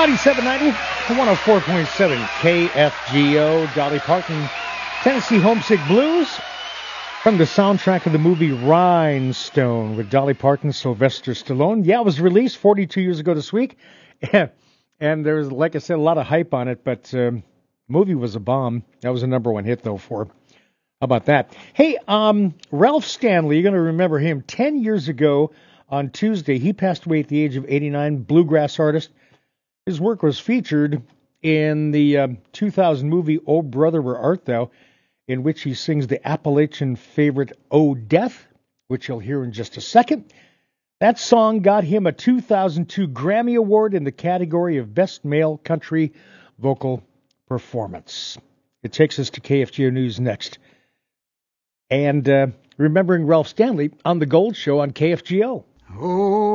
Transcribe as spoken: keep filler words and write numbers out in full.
ninety-seven ninety, one oh four point seven K F G O, Dolly Parton, Tennessee Homesick Blues, from the soundtrack of the movie Rhinestone with Dolly Parton, Sylvester Stallone. Yeah, it was released forty-two years ago this week, and there was, like I said, a lot of hype on it, but um, the movie was a bomb. That was a number one hit, though, for. How about that? Hey, um, Ralph Stanley, you're going to remember him. Ten years ago on Tuesday, he passed away at the age of eighty-nine, bluegrass artist. His work was featured in the uh, two thousand movie Oh Brother, Where Art Thou?, in which he sings the Appalachian favorite Oh Death, which you'll hear in just a second. That song got him a two thousand two Grammy Award in the category of Best Male Country Vocal Performance. It takes us to K F G O News next. And uh, remembering Ralph Stanley on The Gold Show on K F G O. Oh.